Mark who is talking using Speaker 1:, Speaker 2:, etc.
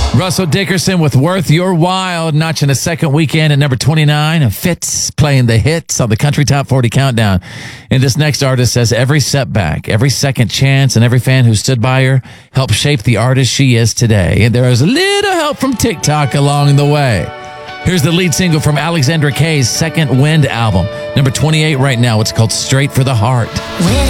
Speaker 1: Russell Dickerson with Worth Your While, notching a second weekend at number 29. And Fitz playing the hits on the Country Top 40 Countdown. And this next artist says every setback, every second chance, and every fan who stood by her helped shape the artist she is today. And there is a little help from TikTok along the way. Here's the lead single from Alexandra Kay's Second Wind album. Number 28 right now. It's called Straight for the Heart.
Speaker 2: When